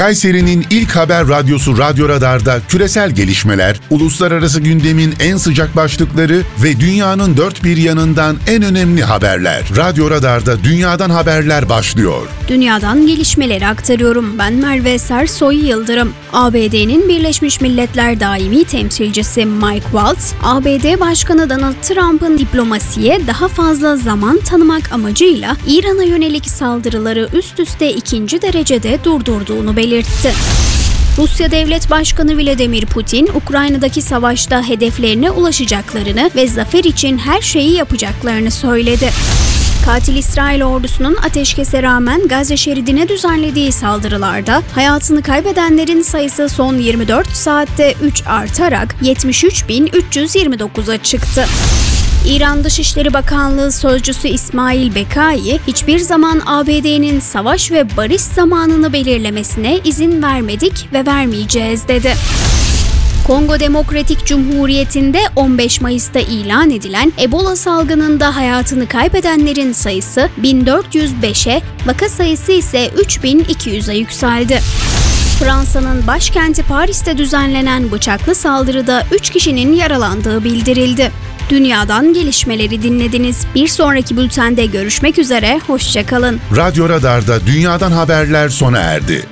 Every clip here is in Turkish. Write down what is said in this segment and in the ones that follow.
Kayseri'nin ilk haber radyosu Radyo Radar'da küresel gelişmeler, uluslararası gündemin en sıcak başlıkları ve dünyanın dört bir yanından en önemli haberler. Radyo Radar'da dünyadan haberler başlıyor. Dünyadan gelişmeleri aktarıyorum. Ben Merve Sersoy Yıldırım. ABD'nin Birleşmiş Milletler Daimi Temsilcisi Mike Waltz, ABD Başkanı Donald Trump'ın diplomasiye daha fazla zaman tanımak amacıyla İran'a yönelik saldırıları üst üste ikinci derecede durdurduğunu belirtti. Rusya Devlet Başkanı Vladimir Putin, Ukrayna'daki savaşta hedeflerine ulaşacaklarını ve zafer için her şeyi yapacaklarını söyledi. Katil İsrail ordusunun ateşkese rağmen Gazze şeridine düzenlediği saldırılarda hayatını kaybedenlerin sayısı son 24 saatte 3 artarak 73.329'a çıktı. İran Dışişleri Bakanlığı Sözcüsü İsmail Bekai, hiçbir zaman ABD'nin savaş ve barış zamanını belirlemesine izin vermedik ve vermeyeceğiz dedi. Kongo Demokratik Cumhuriyeti'nde 15 Mayıs'ta ilan edilen Ebola salgınında hayatını kaybedenlerin sayısı 1405'e, vaka sayısı ise 3200'e yükseldi. Fransa'nın başkenti Paris'te düzenlenen bıçaklı saldırıda 3 kişinin yaralandığı bildirildi. Dünyadan gelişmeleri dinlediniz. Bir sonraki bültende görüşmek üzere, hoşça kalın. Radyo Radar'da dünyadan haberler sona erdi.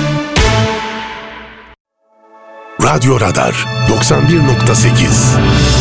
Radyo Radar 91.8